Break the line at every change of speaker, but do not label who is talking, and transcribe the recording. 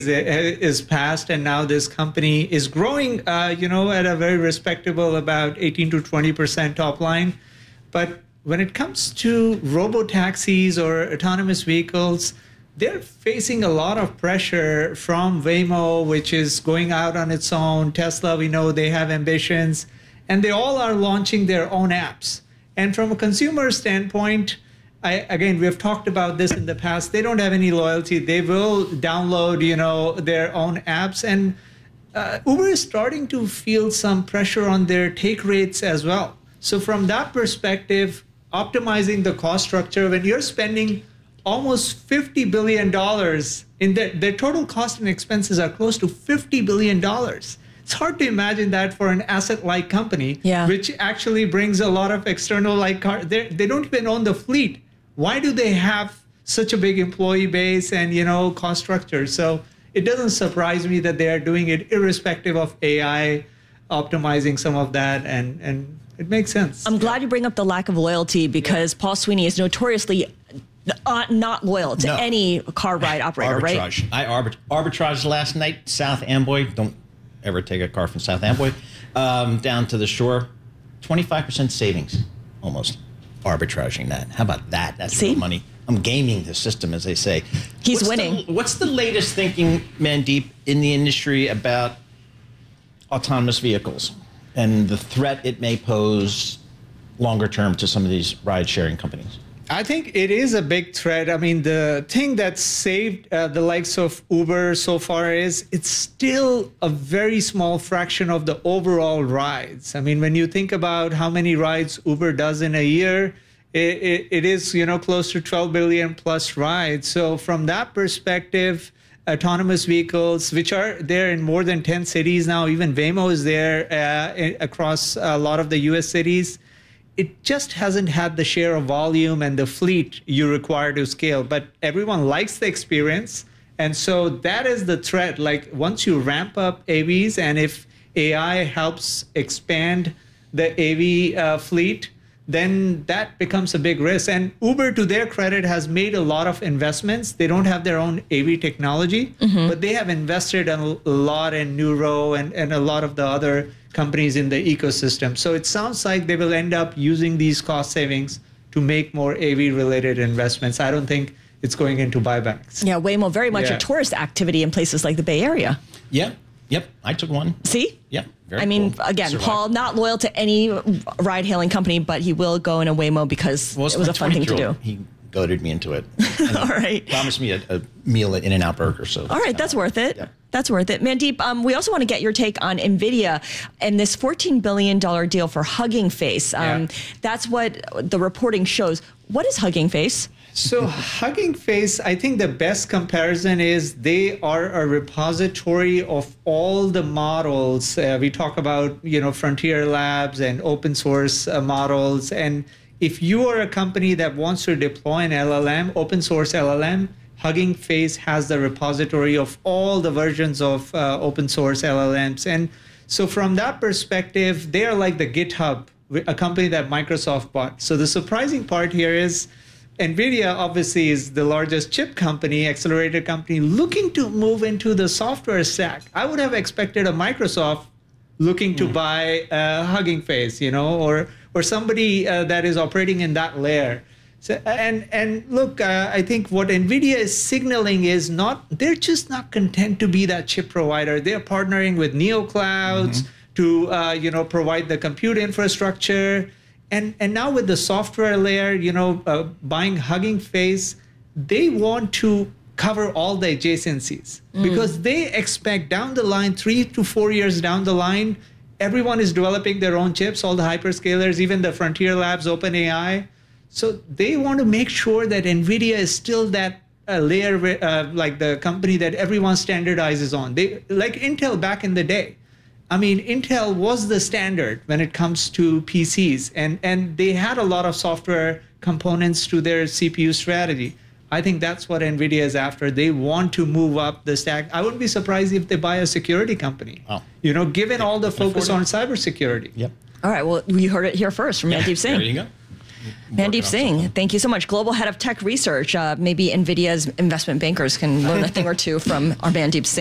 is passed, and now this company is growing, at a very respectable about 18 to 20% top line. But when it comes to robo-taxis or autonomous vehicles, they're facing a lot of pressure from Waymo, which is going out on its own. Tesla, we know they have ambitions, and they all are launching their own apps. And from a consumer standpoint, again, we've talked about this in the past. They don't have any loyalty. They will download, their own apps. And Uber is starting to feel some pressure on their take rates as well. So from that perspective, optimizing the cost structure, when you're spending almost $50 billion in their total cost and expenses are close to $50 billion. It's hard to imagine that for an asset-like company, which actually brings a lot of external cars. They don't even own the fleet. Why do they have such a big employee base and, cost structure? So it doesn't surprise me that they are doing it irrespective of AI, optimizing some of that, and it makes sense.
I'm glad you bring up the lack of loyalty, because Paul Sweeney is notoriously not loyal to any car ride operator,
arbitrage.
right?
I arbitraged last night, South Amboy. Don't ever take a car from South Amboy down to the shore. 25% savings, almost. Arbitraging that. How about that? That's real money. I'm gaming the system, as they say.
He's winning.
What's the latest thinking, Mandeep, in the industry about autonomous vehicles and the threat it may pose longer term to some of these ride-sharing companies?
I think it is a big threat. I mean, the thing that saved the likes of Uber so far is it's still a very small fraction of the overall rides. I mean, when you think about how many rides Uber does in a year, it is, close to 12 billion plus rides. So from that perspective, autonomous vehicles, which are there in more than 10 cities now, even Waymo is there across a lot of the US cities. It just hasn't had the share of volume and the fleet you require to scale, but everyone likes the experience. And so that is the threat. Like, once you ramp up AVs, and if AI helps expand the AV fleet, then that becomes a big risk. And Uber, to their credit, has made a lot of investments. They don't have their own AV technology, but they have invested a lot in Nuro and a lot of the other companies in the ecosystem. So it sounds like they will end up using these cost savings to make more AV-related investments. I don't think it's going into buybacks.
Yeah, Waymo, very much a tourist activity in places like the Bay Area.
Yeah. Yep, I took one.
See?
Yep, very
cool. Again,
Survived.
Paul, not loyal to any ride-hailing company, but he will go in a Waymo because it was a fun thing to do.
He goaded me into it.
All right.
Promised me a meal at In-N-Out Burger. So
all right, that's worth it. Yeah. That's worth it. Mandeep, we also want to get your take on NVIDIA and this $14 billion deal for Hugging Face. That's what the reporting shows. What is Hugging Face?
So Hugging Face, I think the best comparison is they are a repository of all the models. We talk about, Frontier Labs and open source models. And if you are a company that wants to deploy an LLM, open source LLM, Hugging Face has the repository of all the versions of open source LLMs. And so from that perspective, they are like the GitHub, a company that Microsoft bought. So the surprising part here is NVIDIA obviously is the largest chip company, accelerator company, looking to move into the software stack. I would have expected a Microsoft looking to buy Hugging Face, or somebody that is operating in that layer. So, and look, I think what NVIDIA is signaling is they're just not content to be that chip provider. They're partnering with neoclouds to, provide the compute infrastructure. And now with the software layer, buying Hugging Face, they want to cover all the adjacencies because they expect down the line, 3 to 4 years down the line, everyone is developing their own chips, all the hyperscalers, even the Frontier Labs, OpenAI. So they want to make sure that NVIDIA is still that layer, like the company that everyone standardizes on. Like Intel back in the day. I mean, Intel was the standard when it comes to PCs, and they had a lot of software components to their CPU strategy. I think that's what NVIDIA is after. They want to move up the stack. I wouldn't be surprised if they buy a security company, given all the focus on cybersecurity.
Yep.
All right, well, you heard it here first from Mandeep Singh.
There you go.
Mandeep Singh, thank you so much. Global Head of Tech Research. Maybe NVIDIA's investment bankers can learn a thing or two from our Mandeep Singh.